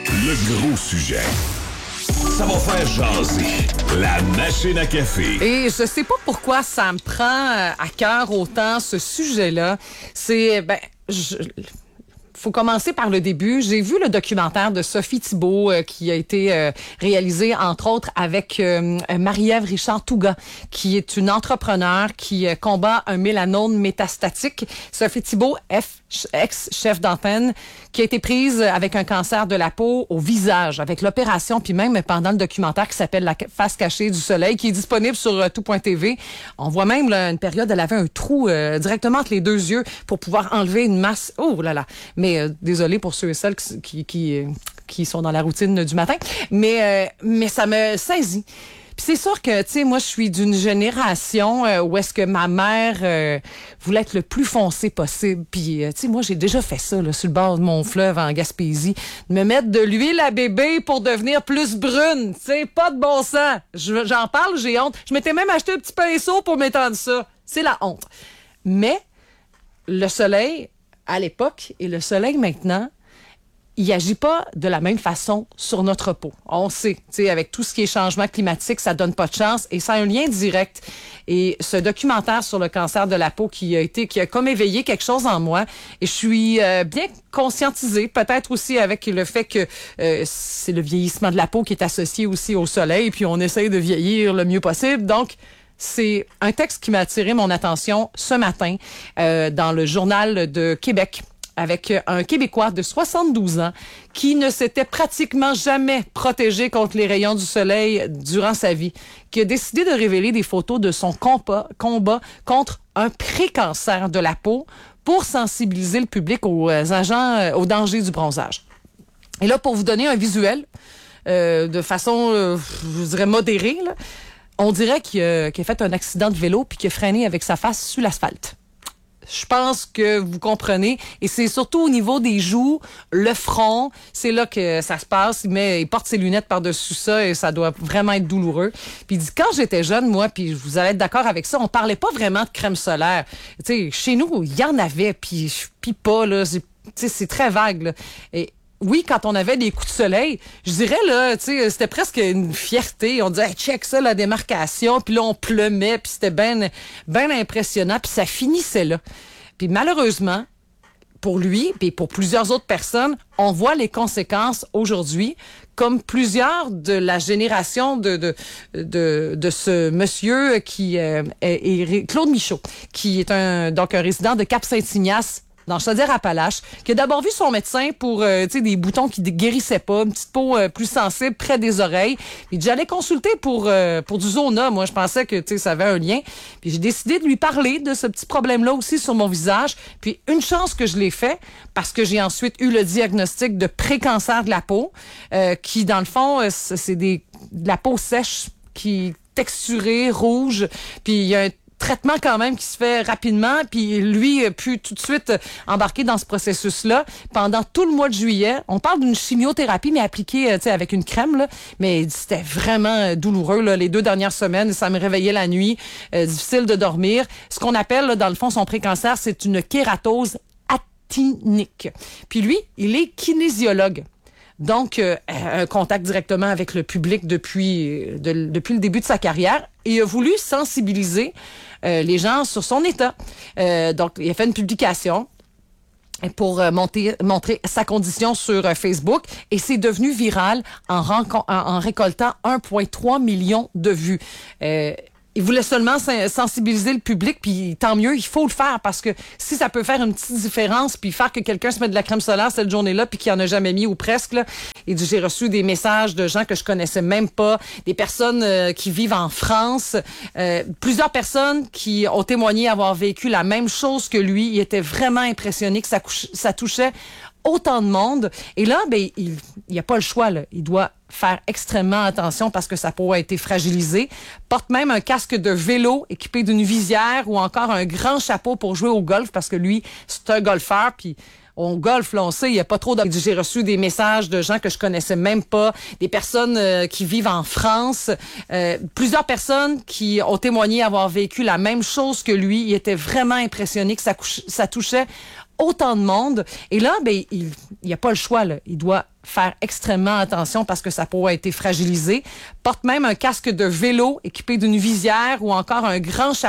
Le gros sujet. Ça va faire jaser. La machine à café. Et je sais pas pourquoi ça me prend à cœur autant ce sujet-là. Faut commencer par le début. J'ai vu le documentaire de Sophie Thibault qui a été réalisé, entre autres, avec Marie-Ève Richard-Touga, qui est une entrepreneure qui combat un mélanome métastatique. Sophie Thibault, ex-chef d'antenne, qui a été prise avec un cancer de la peau au visage, avec l'opération, puis même pendant le documentaire qui s'appelle La face cachée du soleil, qui est disponible sur tout.tv. On voit même là, une période, elle avait un trou directement entre les deux yeux pour pouvoir enlever une masse. Oh là là! Mais désolé pour ceux et celles qui sont dans la routine du matin. Mais ça me saisit. Puis c'est sûr que, tu sais, moi, je suis d'une génération où est-ce que ma mère voulait être le plus foncé possible. Puis, tu sais, moi, j'ai déjà fait ça, là, sur le bord de mon fleuve en Gaspésie. De me mettre de l'huile à bébé pour devenir plus brune. Tu sais, pas de bon sens. J'en parle, j'ai honte. Je m'étais même acheté un petit pinceau pour m'étendre ça. C'est la honte. Mais le soleil, à l'époque, et le soleil maintenant, il agit pas de la même façon sur notre peau. On sait, tu sais, avec tout ce qui est changement climatique, ça donne pas de chance et ça a un lien direct. Et ce documentaire sur le cancer de la peau qui a comme éveillé quelque chose en moi, et je suis bien conscientisée, peut-être aussi avec le fait que c'est le vieillissement de la peau qui est associé aussi au soleil, puis on essaye de vieillir le mieux possible. Donc, c'est un texte qui m'a attiré mon attention ce matin dans le Journal de Québec, avec un Québécois de 72 ans qui ne s'était pratiquement jamais protégé contre les rayons du soleil durant sa vie, qui a décidé de révéler des photos de son combat contre un pré-cancer de la peau pour sensibiliser le public aux dangers du bronzage. Et là, pour vous donner un visuel, de façon, je dirais, modérée, là, on dirait qu'il a fait un accident de vélo puis qu'il a freiné avec sa face sur l'asphalte. Je pense que vous comprenez. Et c'est surtout au niveau des joues, le front, c'est là que ça se passe. Il porte ses lunettes par-dessus ça et ça doit vraiment être douloureux. Puis il dit, quand j'étais jeune, moi, puis vous allez être d'accord avec ça, on parlait pas vraiment de crème solaire. Tu sais, chez nous, il y en avait, puis pas, là. C'est très vague, là. Et oui, quand on avait des coups de soleil, je dirais, là, tu sais, c'était presque une fierté. On disait, hey, check ça, la démarcation. Puis là, on pleumait, puis c'était ben impressionnant. Puis ça finissait là. Puis malheureusement, pour lui, puis pour plusieurs autres personnes, on voit les conséquences aujourd'hui, comme plusieurs de la génération de ce monsieur qui est Claude Michaud, qui est un résident de Cap-Saint-Ignace, dans Chaudière-Appalaches, qui a d'abord vu son médecin pour des boutons qui guérissaient pas, une petite peau plus sensible près des oreilles. Puis j'allais consulter pour du Zona. Moi, je pensais que ça avait un lien. Puis j'ai décidé de lui parler de ce petit problème-là aussi sur mon visage. Puis une chance que je l'ai fait, parce que j'ai ensuite eu le diagnostic de pré-cancer de la peau, qui dans le fond, c'est de la peau sèche, qui texturée, rouge. Puis il y a un traitement quand même qui se fait rapidement, puis lui a pu tout de suite embarquer dans ce processus-là pendant tout le mois de juillet. On parle d'une chimiothérapie, mais appliquée avec une crème, là. Mais c'était vraiment douloureux là, les 2 dernières semaines. Ça me réveillait la nuit, difficile de dormir. Ce qu'on appelle, là, dans le fond, son pré-cancer, c'est une kératose actinique. Puis lui, il est kinésiologue. Donc, un contact directement avec le public depuis le début de sa carrière, et il a voulu sensibiliser les gens sur son état. Donc, il a fait une publication pour montrer sa condition sur Facebook, et c'est devenu viral en récoltant 1,3 million de vues. Il voulait seulement sensibiliser le public, puis tant mieux, il faut le faire, parce que si ça peut faire une petite différence, puis faire que quelqu'un se mette de la crème solaire cette journée-là, puis qu'il en a jamais mis ou presque, là. Et j'ai reçu des messages de gens que je connaissais même pas, des personnes qui vivent en France, plusieurs personnes qui ont témoigné avoir vécu la même chose que lui. Il était vraiment impressionné que ça touchait autant de monde. Et là, il n'y a pas le choix, là. Il doit faire extrêmement attention parce que sa peau a été fragilisée. Porte même un casque de vélo équipé d'une visière ou encore un grand chapeau pour jouer au golf parce que lui, c'est un golfeur. Puis on golfe, là, on sait, il n'y a pas trop de... J'ai reçu des messages de gens que je connaissais même pas, des personnes qui vivent en France, plusieurs personnes qui ont témoigné avoir vécu la même chose que lui. Il était vraiment impressionné que ça touchait autant de monde. Et là, ben, il n'y a pas le choix, là. Il doit faire extrêmement attention parce que sa peau a été fragilisée. Porte même un casque de vélo équipé d'une visière ou encore un grand chapeau